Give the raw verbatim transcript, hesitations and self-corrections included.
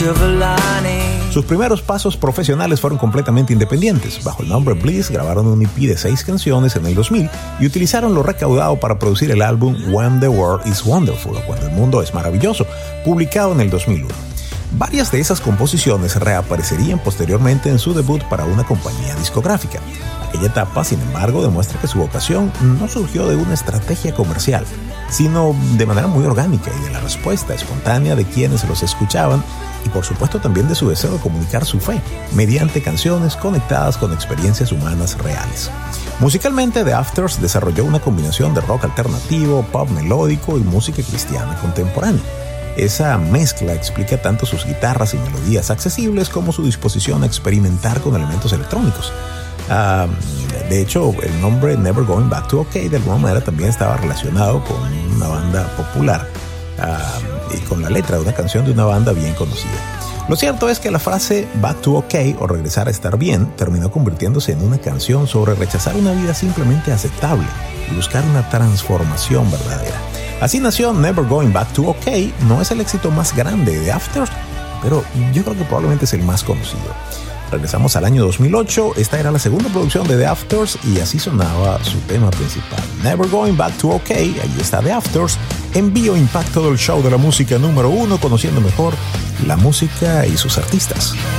silver lining. Sus primeros pasos profesionales fueron completamente independientes. Bajo el nombre Bliss grabaron un E P de seis canciones en el dos mil y utilizaron lo recaudado para producir el álbum When the World is Wonderful, o Cuando el Mundo es Maravilloso, publicado en el dos mil uno. Varias de esas composiciones reaparecerían posteriormente en su debut para una compañía discográfica. Aquella etapa, sin embargo, demuestra que su vocación no surgió de una estrategia comercial, sino de manera muy orgánica y de la respuesta espontánea de quienes los escuchaban y por supuesto también de su deseo de comunicar su fe mediante canciones conectadas con experiencias humanas reales. Musicalmente, The Afters desarrolló una combinación de rock alternativo, pop melódico y música cristiana contemporánea. Esa mezcla explica tanto sus guitarras y melodías accesibles como su disposición a experimentar con elementos electrónicos. Uh, de hecho, el nombre Never Going Back to OK de alguna manera también estaba relacionado con una banda popular uh, y con la letra de una canción de una banda bien conocida. Lo cierto es que la frase Back to OK o regresar a estar bien terminó convirtiéndose en una canción sobre rechazar una vida simplemente aceptable y buscar una transformación verdadera. Así nació Never Going Back to OK. No es el éxito más grande de The Afters, pero yo creo que probablemente es el más conocido. Regresamos al año dos mil ocho, esta era la segunda producción de The Afters y así sonaba su tema principal. Never Going Back to OK, ahí está The Afters, envío impacto del show de la música número uno, conociendo mejor la música y sus artistas.